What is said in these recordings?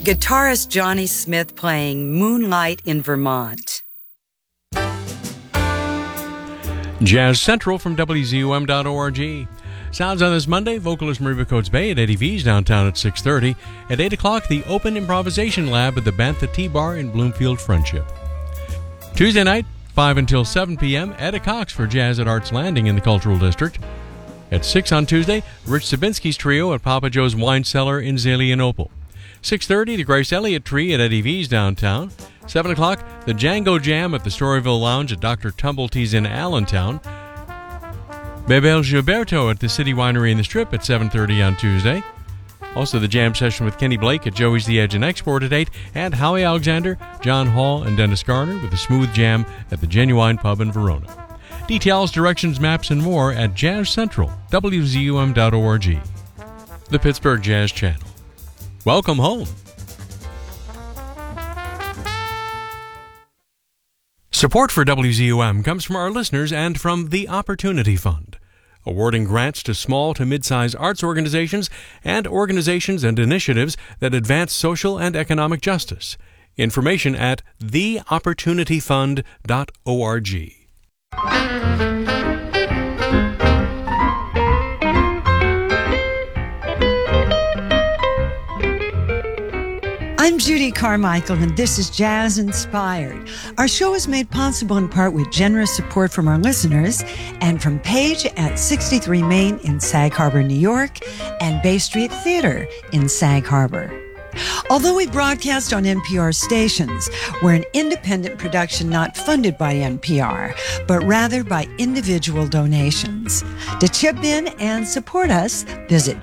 Guitarist Johnny Smith playing Moonlight in Vermont. Jazz Central from WZUM.org. Sounds on this Monday, vocalist Maria Coates Bay at Eddie V's downtown at 6:30. At 8 o'clock, the Open Improvisation Lab at the Bantha Tea Bar in Bloomfield Friendship. Tuesday night, 5 until 7 p.m., Etta Cox for Jazz at Arts Landing in the Cultural District. At 6 on Tuesday, Rich Sabinsky's Trio at Papa Joe's Wine Cellar in Zelienople. 6:30, the Grace Elliott Tree at Eddie V's downtown. 7 o'clock, the Django Jam at the Storyville Lounge at Dr. Tumbletea's in Allentown. Bebel Gilberto at the City Winery in the Strip at 7:30 on Tuesday. Also the jam session with Kenny Blake at Joey's The Edge and Export at 8, and Howie Alexander, John Hall, and Dennis Garner with a smooth jam at the Genuine Pub in Verona. Details, directions, maps, and more at Jazz Central, WZUM.org. The Pittsburgh Jazz Channel. Welcome home. Support for WZUM comes from our listeners and from the Opportunity Fund, awarding grants to small to mid-size arts organizations and initiatives that advance social and economic justice. Information at theopportunityfund.org. I'm Judy Carmichael, and this is Jazz Inspired. Our show is made possible in part with generous support from our listeners and from Page at 63 Main in Sag Harbor, New York, and Bay Street Theater in Sag Harbor. Although we broadcast on NPR stations, we're an independent production not funded by NPR, but rather by individual donations. To chip in and support us, visit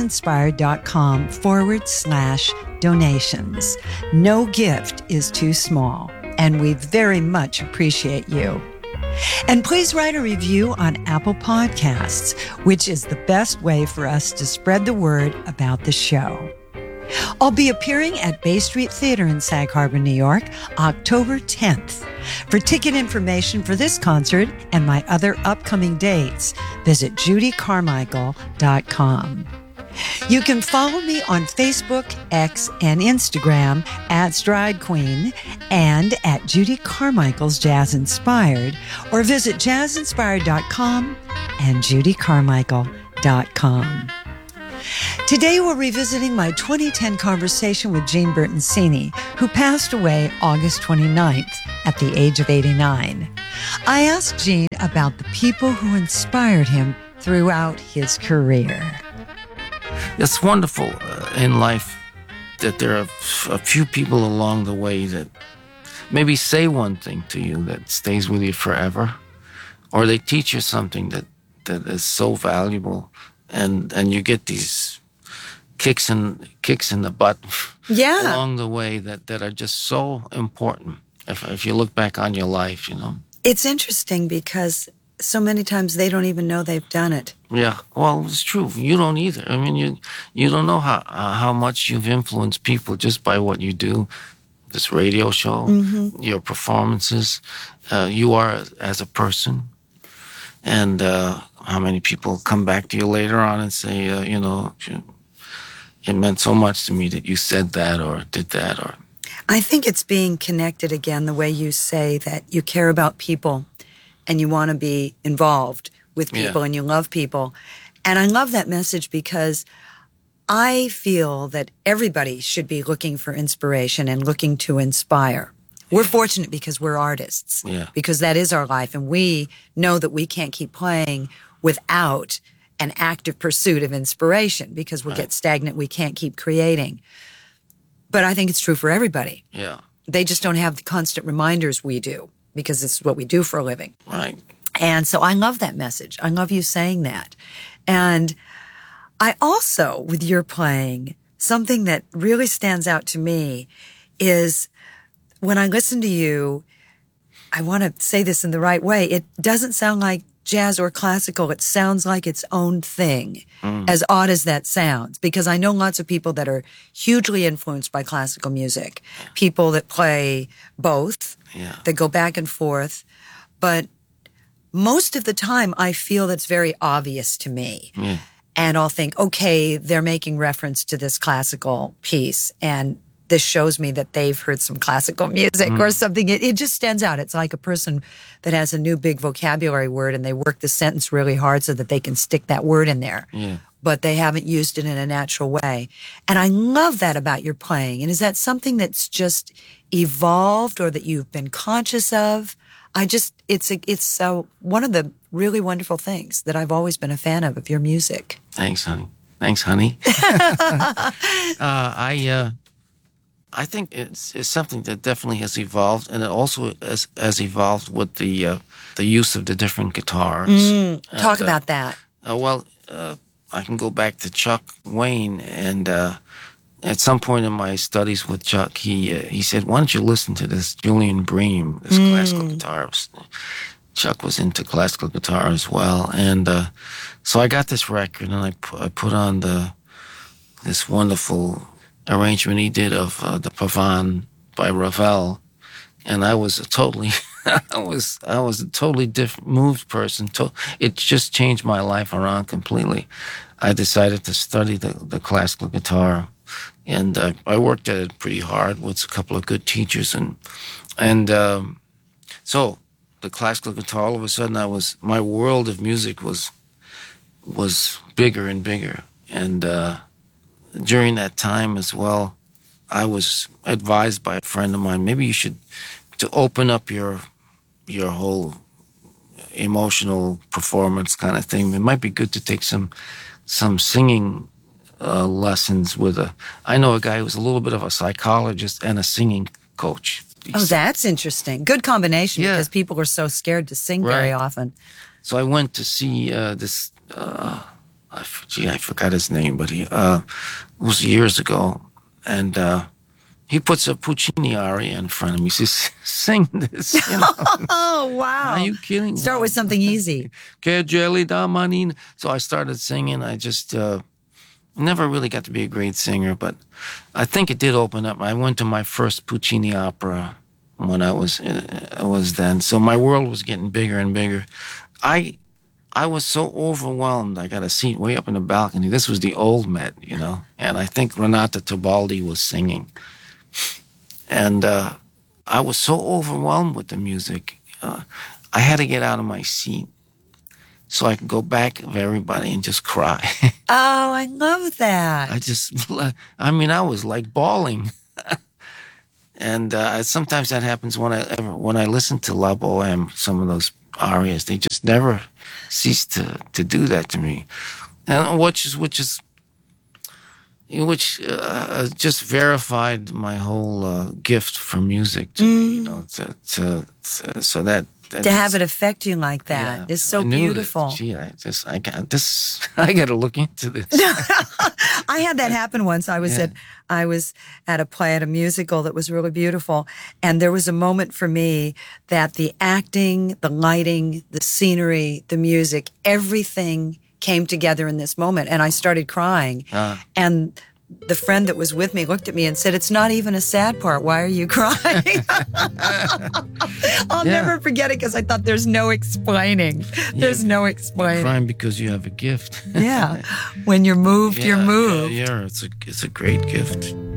jazzinspired.com/donations. No gift is too small, and we very much appreciate you. And please write a review on Apple Podcasts, which is the best way for us to spread the word about the show. I'll be appearing at Bay Street Theater in Sag Harbor, New York, October 10th. For ticket information for this concert and my other upcoming dates, visit judycarmichael.com. You can follow me on Facebook, X, and Instagram at Stride Queen and at Judy Carmichael's Jazz Inspired, or visit jazzinspired.com and judycarmichael.com. Today we're revisiting my 2010 conversation with Gene Bertoncini, who passed away August 29th at the age of 89. I asked Gene about the people who inspired him throughout his career. It's wonderful in life that there are a few people along the way that maybe say one thing to you that stays with you forever, or they teach you something that is so valuable. And you get these kicks in the butt along the way that are just so important if you look back on your life, you know. It's interesting because so many times they don't even know they've done it. Yeah, well, it's true. You don't either. I mean, you don't know how much you've influenced people just by what you do. This radio show, your performances, you are as a person. And how many people come back to you later on and say, it meant so much to me that you said that or did that. Or I think it's being connected again, the way you say that you care about people and you want to be involved with people and you love people. And I love that message because I feel that everybody should be looking for inspiration and looking to inspire. We're fortunate because we're artists, because that is our life. And we know that we can't keep playing without an active pursuit of inspiration because we'll get stagnant. We can't keep creating. But I think it's true for everybody. Yeah. They just don't have the constant reminders we do because this is what we do for a living. Right. And so I love that message. I love you saying that. And I also, with your playing, something that really stands out to me is when I listen to you, I want to say this in the right way. It doesn't sound like jazz or classical. It sounds like its own thing, as odd as that sounds, because I know lots of people that are hugely influenced by classical music, people that play both, that go back and forth. But most of the time, I feel that's very obvious to me. And I'll think, okay, they're making reference to this classical piece, and this shows me that they've heard some classical music or something. It just stands out. It's like a person that has a new big vocabulary word and they work the sentence really hard so that they can stick that word in there. Yeah. But they haven't used it in a natural way. And I love that about your playing. And is that something that's just evolved or that you've been conscious of? It's one of the really wonderful things that I've always been a fan of your music. Thanks, honey. I think it's something that definitely has evolved, and it also has evolved with the use of the different guitars. Talk about that. I can go back to Chuck Wayne, and at some point in my studies with Chuck, he said, "Why don't you listen to this Julian Bream, this classical guitarist?" Chuck was into classical guitar as well, and so I got this record, and I put on this wonderful arrangement he did of the Pavane by Ravel, and I was a totally different moved person. It just changed my life around completely. I decided to study the classical guitar, and I worked at it pretty hard with a couple of good teachers, and so the classical guitar, all of a sudden, my world of music was bigger and bigger, and during that time as well, I was advised by a friend of mine, maybe you should to open up your whole emotional performance kind of thing. It might be good to take some singing lessons with I know a guy who's a little bit of a psychologist and a singing coach. That's interesting. Good combination because people are so scared to sing very often. So I went to see this. I forgot his name, but it was years ago, and he puts a Puccini aria in front of me. He says, "Sing this." You know? Oh wow! Are you kidding? Start with something easy. Che gelida manina. So I started singing. I just never really got to be a great singer, but I think it did open up. I went to my first Puccini opera when I was then. So my world was getting bigger and bigger. I was so overwhelmed. I got a seat way up in the balcony. This was the old Met, you know, and I think Renata Tebaldi was singing. And I was so overwhelmed with the music. I had to get out of my seat so I could go back of everybody and just cry. Oh, I love that. I was like bawling. And sometimes that happens when I listen to La Boheme, some of those arias. They just never cease to do that to me, and which just verified my whole gift for music to me, you know, so that to have it affect you like that is so beautiful. I got to look into this. I had that happen once. I was at a play at a musical that was really beautiful, and there was a moment for me that the acting, the lighting, the scenery, the music, everything came together in this moment, and I started crying. And the friend that was with me looked at me and said, "It's not even a sad part. Why are you crying?" I'll never forget it because I thought there's no explaining. There's no explaining. Crying because you have a gift. Yeah. When you're moved, you're moved. Yeah, it's a great gift.